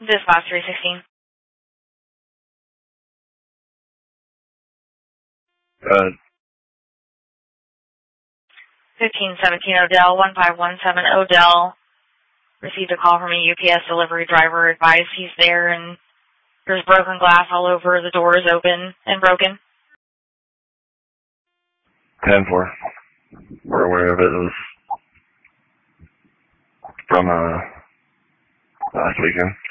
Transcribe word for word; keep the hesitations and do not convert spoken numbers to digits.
Dispatch three sixteen. Uh, fifteen seventeen Odell, one five one seven Odell. Received a call from a U P S delivery driver. Advised he's there and there's broken glass all over. The door is open and broken. ten four. We're aware of it. It was from uh, last weekend.